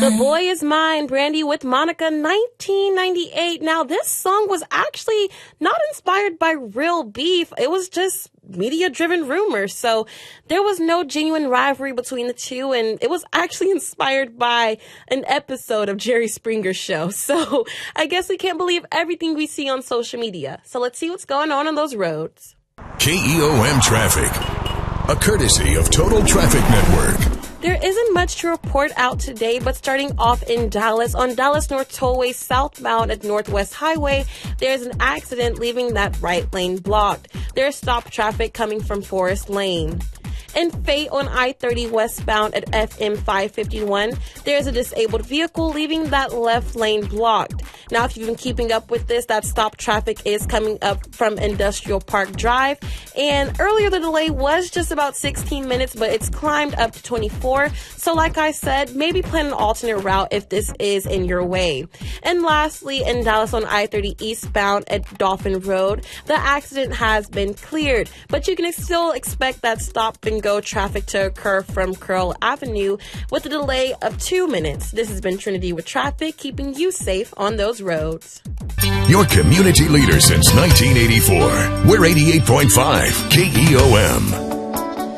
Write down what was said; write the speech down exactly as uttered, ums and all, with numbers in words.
The Boy Is Mine, Brandy with Monica, nineteen ninety-eight. Now, this song was actually not inspired by real beef. It was just media-driven rumors. So there was no genuine rivalry between the two, and it was actually inspired by an episode of Jerry Springer's show. So I guess we can't believe everything we see on social media. So let's see what's going on on those roads. K E O M Traffic, a courtesy of Total Traffic Network. There isn't much to report out today, but starting off in Dallas, on Dallas North Tollway southbound at Northwest Highway, there's an accident leaving that right lane blocked. There's stop traffic coming from Forest Lane. In Fate on I thirty westbound at F M five fifty-one, there's a disabled vehicle leaving that left lane blocked. Now, if you've been keeping up with this, that stop traffic is coming up from Industrial Park Drive. And earlier, the delay was just about sixteen minutes, but it's climbed up to twenty-four. So like I said, maybe plan an alternate route if this is in your way. And lastly, in Dallas on I thirty eastbound at Dolphin Road, the accident has been cleared, but you can still expect that stop and go traffic to occur from Curl Avenue with a delay of two minutes. This has been Trinity with traffic, keeping you safe on those roads. Your community leader since nineteen eighty-four. We're eighty-eight point five K E O M.